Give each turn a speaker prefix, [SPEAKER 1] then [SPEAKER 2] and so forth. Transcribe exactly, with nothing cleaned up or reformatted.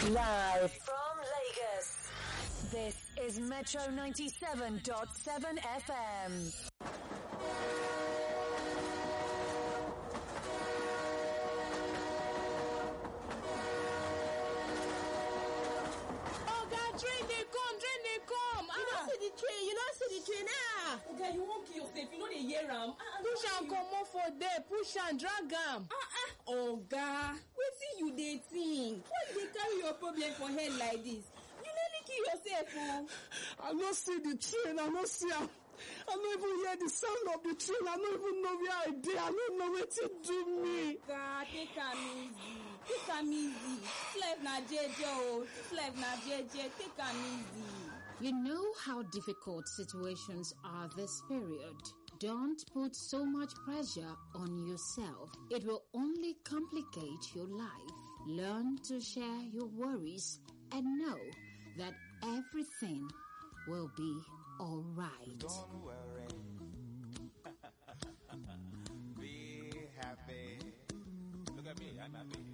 [SPEAKER 1] Live from Lagos. This is Metro ninety-seven point seven F M.
[SPEAKER 2] Train, you don't see the train, ah!
[SPEAKER 3] Okay, you won't kill yourself, you know they hear am. Ah,
[SPEAKER 2] push and come on for there, push and drag am.
[SPEAKER 3] Ah ah, Oga, wetin you dey think? Why you dey carry your problem for head like this? You nearly kill yourself, oh.
[SPEAKER 4] I no see the train, I no see am. I no even hear the sound of the train. I don't even know where I dey. I don't know what to do me.
[SPEAKER 3] God, take am easy. Take am easy. This life na jeje, oh. This life na jeje. Take am easy.
[SPEAKER 5] You know how difficult situations are this period. Don't put so much pressure on yourself. It will only complicate your life. Learn to share your worries and know that everything will be all right.
[SPEAKER 6] Don't worry. Be happy. Look at me, I'm happy.